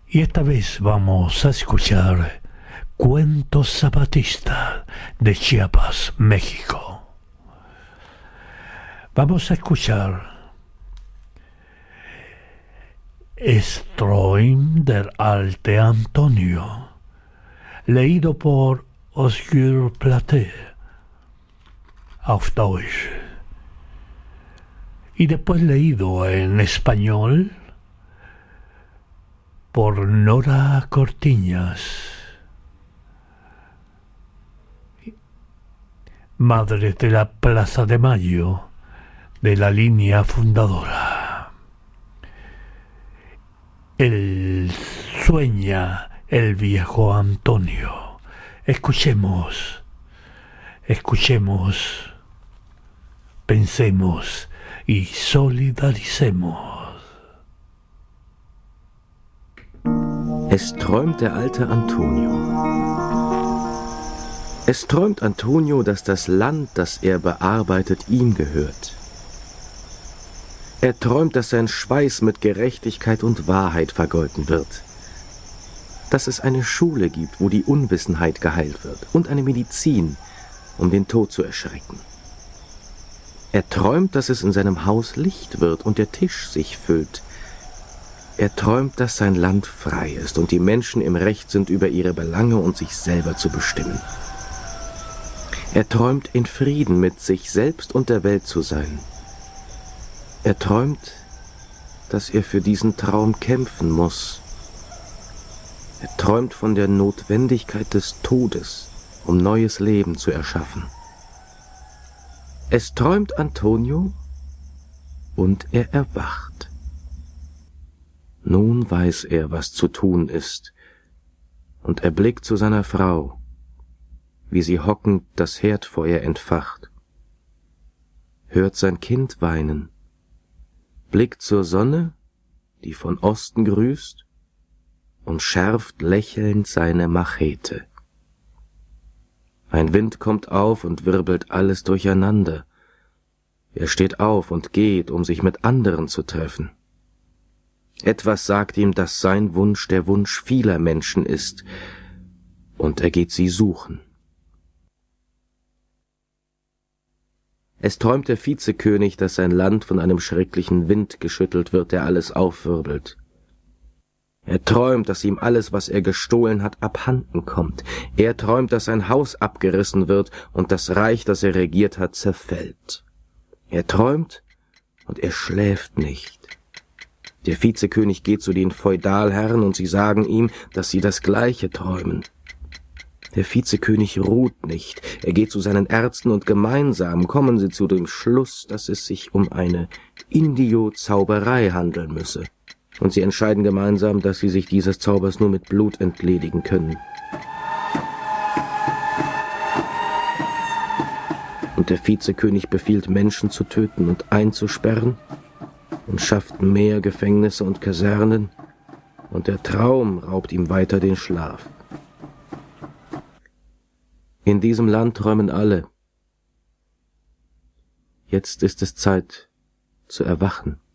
Y esta vez vamos a escuchar Cuentos Zapatistas de Chiapas, México. Vamos a escuchar Strom der alte Antonio, leído por Osgur Platé auf Deutsch, y después leído en español por Nora Cortiñas, madre de la Plaza de Mayo de la línea fundadora. Sueña el viejo Antonio. Escuchemos, pensemos y solidaricemos. Es träumt der alte Antonio. Es träumt Antonio, dass das Land, das er bearbeitet, ihm gehört. Er träumt, dass sein Schweiß mit Gerechtigkeit und Wahrheit vergolten wird. Dass es eine Schule gibt, wo die Unwissenheit geheilt wird und eine Medizin, um den Tod zu erschrecken. Er träumt, dass es in seinem Haus Licht wird und der Tisch sich füllt. Er träumt, dass sein Land frei ist und die Menschen im Recht sind, über ihre Belange und sich selber zu bestimmen. Er träumt, in Frieden mit sich selbst und der Welt zu sein. Er träumt, dass er für diesen Traum kämpfen muss. Er träumt von der Notwendigkeit des Todes, um neues Leben zu erschaffen. Es träumt Antonio und er erwacht. Nun weiß er, was zu tun ist, und er blickt zu seiner Frau, wie sie hockend das Herdfeuer entfacht, hört sein Kind weinen, blickt zur Sonne, die von Osten grüßt, und schärft lächelnd seine Machete. Ein Wind kommt auf und wirbelt alles durcheinander. Er steht auf und geht, um sich mit anderen zu treffen. Etwas sagt ihm, dass sein Wunsch der Wunsch vieler Menschen ist, und er geht sie suchen. Es träumt der Vizekönig, dass sein Land von einem schrecklichen Wind geschüttelt wird, der alles aufwirbelt. Er träumt, dass ihm alles, was er gestohlen hat, abhanden kommt. Er träumt, dass sein Haus abgerissen wird und das Reich, das er regiert hat, zerfällt. Er träumt und er schläft nicht. Der Vizekönig geht zu den Feudalherren und sie sagen ihm, dass sie das Gleiche träumen. Der Vizekönig ruht nicht. Er geht zu seinen Ärzten und gemeinsam kommen sie zu dem Schluss, dass es sich um eine Indio-Zauberei handeln müsse. Und sie entscheiden gemeinsam, dass sie sich dieses Zaubers nur mit Blut entledigen können. Und der Vizekönig befiehlt, Menschen zu töten und einzusperren und schafft mehr Gefängnisse und Kasernen, und der Traum raubt ihm weiter den Schlaf. In diesem Land träumen alle. Jetzt ist es Zeit zu erwachen.